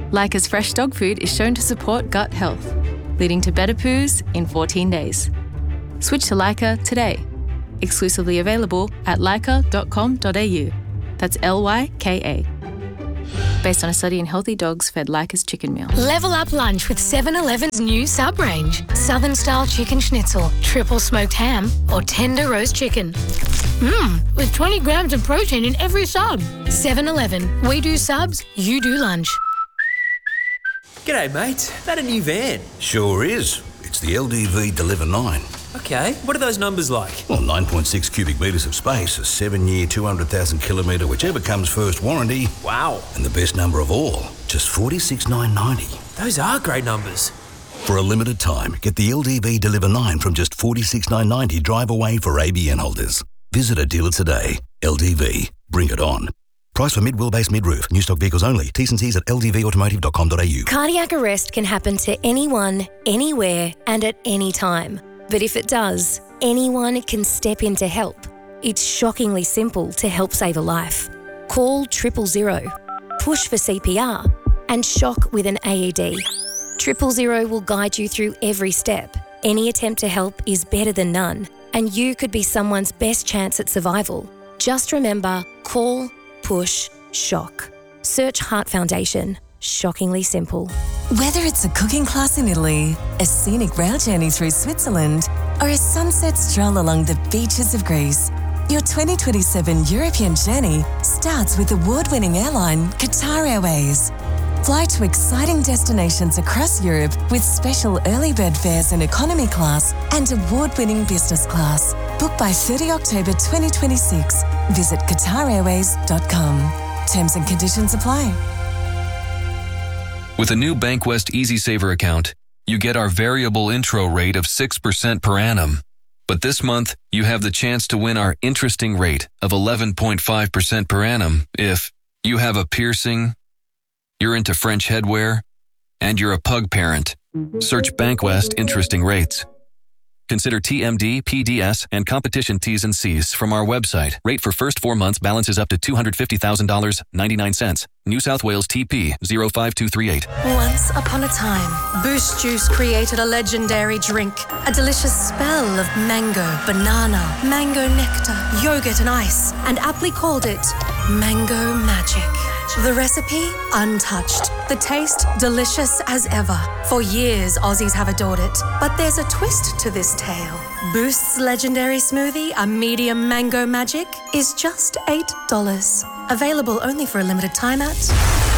Leica's fresh dog food is shown to support gut health, leading to better poos in 14 days. Switch to Leica today. Exclusively available at leica.com.au. That's Lyka. Based on a study in healthy dogs fed Leica's chicken meal. Level up lunch with 7-Eleven's new sub-range. Southern-style chicken schnitzel, triple smoked ham, or tender roast chicken. With 20 grams of protein in every sub. 7-Eleven. We do subs, you do lunch. G'day, mate. That a new van? Sure is. It's the LDV Deliver 9. Okay, what are those numbers like? Well, 9.6 cubic metres of space, a 7-year, 200,000 kilometre, whichever comes first warranty. Wow. And the best number of all, just $46,990. Those are great numbers. For a limited time, get the LDV Deliver 9 from just $46,990 drive away for ABN holders. Visit a dealer today. LDV. Bring it on. Price for mid-wheelbase mid-roof. New stock vehicles only. T's and C's at ldvautomotive.com.au. Cardiac arrest can happen to anyone, anywhere, and at any time. But if it does, anyone can step in to help. It's shockingly simple to help save a life. Call 000, push for CPR, and shock with an AED. 000 will guide you through every step. Any attempt to help is better than none, and you could be someone's best chance at survival. Just remember, call, push, shock. Search Heart Foundation. Shockingly simple. Whether it's a cooking class in Italy, a scenic rail journey through Switzerland, or a sunset stroll along the beaches of Greece, your 2027 European journey starts with award-winning airline Qatar Airways. Fly to exciting destinations across Europe with special early bird fares in economy class and award-winning business class. Book by 30 October 2026. Visit QatarAirways.com. Terms and conditions apply. With a new BankWest EasySaver account, you get our variable intro rate of 6% per annum. But this month, you have the chance to win our interesting rate of 11.5% per annum if you have a piercing, you're into French headwear, and you're a pug parent. Search BankWest Interesting Rates. Consider TMD, PDS, and competition T's and C's from our website. Rate for first 4 months balances up to $250,000, 99 cents. New South Wales TP 05238. Once upon a time, Boost Juice created a legendary drink. A delicious spell of mango, banana, mango nectar, yogurt and ice, and aptly called it Mango Magic. The recipe, untouched. The taste, delicious as ever. For years, Aussies have adored it. But there's a twist to this tale. Boost's legendary smoothie, a medium Mango Magic, is just $8. Available only for a limited time at